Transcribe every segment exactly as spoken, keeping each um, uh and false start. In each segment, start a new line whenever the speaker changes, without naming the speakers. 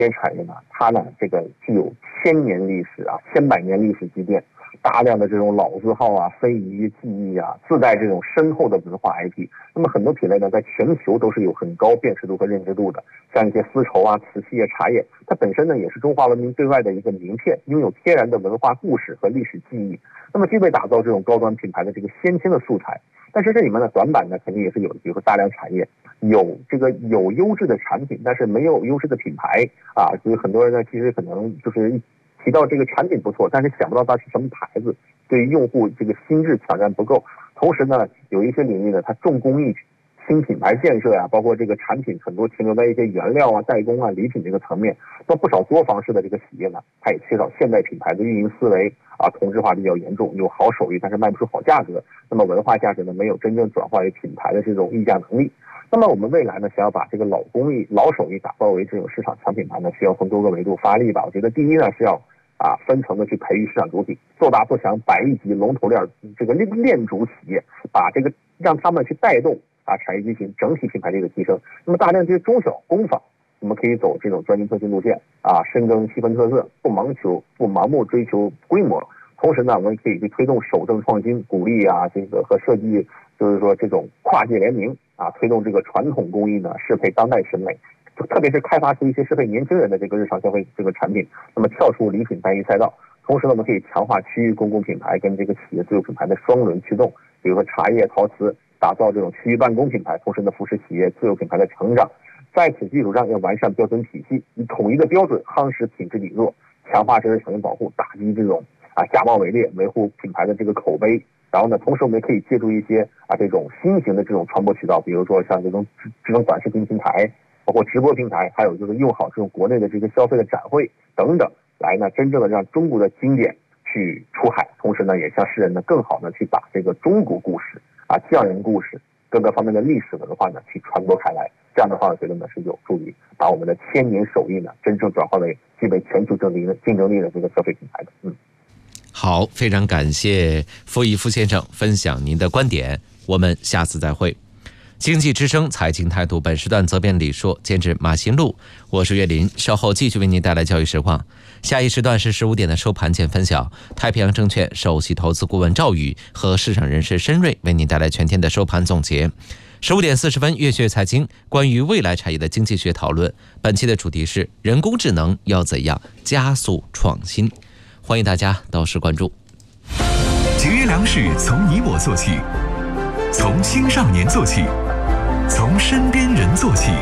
这些产业呢，它呢这个具有千年历史啊，千百年历史积淀，大量的这种老字号啊、非遗技艺啊，自带这种深厚的文化 I P。那么很多品类呢，在全球都是有很高辨识度和认知度的，像一些丝绸啊、瓷器啊、茶叶，它本身呢也是中华文明对外的一个名片，拥有天然的文化故事和历史记忆。那么具备打造这种高端品牌的这个先天的素材。但是这里面的短板呢，肯定也是有的，比如说大量产业有这个有优质的产品，但是没有优质的品牌啊，所以很多人呢，其实可能就是提到这个产品不错，但是想不到它是什么牌子，对于用户这个心智挑战不够。同时呢，有一些领域呢，它重工艺、新品牌建设呀、啊，包括这个产品很多停留在一些原料啊、代工啊、礼品这个层面。那不少作坊式的这个企业呢，它也缺少现代品牌的运营思维啊，同质化比较严重，有好手艺，但是卖不出好价格。那么文化价值呢，没有真正转化为品牌的这种溢价能力。那么我们未来呢，想要把这个老工艺、老手艺打造为这种市场强品牌呢，需要从多个维度发力吧。我觉得第一呢是要啊分层的去培育市场主体，做大做强百亿级龙头链这个链链主企业，把这个让他们去带动啊产业机型整体品牌的一个提升。那么大量这些中小工坊，我们可以走这种专精特新路线啊，深耕细分特色，不盲求不盲目追求规模。同时呢，我们可以去推动守正创新，鼓励啊这个和设计，就是说这种跨界联名啊，推动这个传统工艺呢适配当代审美，特别是开发出一些适配年轻人的这个日常消费这个产品，那么跳出礼品单一赛道。同时呢，我们可以强化区域公共品牌跟这个企业自有品牌的双轮驱动，比如说茶叶、陶瓷，打造这种区域办公品牌，同时呢扶持企业自有品牌的成长。在此基础上，要完善标准体系，以统一的标准夯实品质底座，强化知识产权保护，打击这种啊假冒伪劣，维护品牌的这个口碑。然后呢，同时我们也可以借助一些啊这种新型的这种传播渠道，比如说像这种这种短视频平台，包括直播平台，还有就是用好这种国内的这个消费的展会等等，来呢真正的让中国的经典去出海，同时呢也向世人呢更好的去把这个中国故事啊匠人故事各个方面的历史文化呢去传播开来。这样的话，我觉得呢是有助于把我们的千年手艺呢真正转化为具备全球竞争力的竞争力的这个消费品牌的。嗯，
好，非常感谢傅毅傅先生分享您的观点，我们下次再会。经济之声财经态度本时段责编李硕，监制马新路，我是岳林，稍后继续为您带来教育实况。下一时段是十五点的收盘前分晓，太平洋证券首席投资顾问赵宇和市场人士申瑞为您带来全天的收盘总结。十五点四十分，月学财经关于未来产业的经济学讨论，本期的主题是人工智能要怎样加速创新，欢迎大家到时关注。
节约粮食从你我做起，从青少年做起，从身边人做起。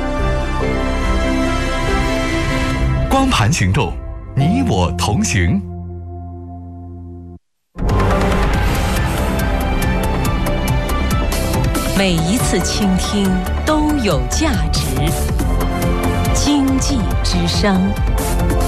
光盘行动，你我同行。
每一次倾听都有价值。经济之声。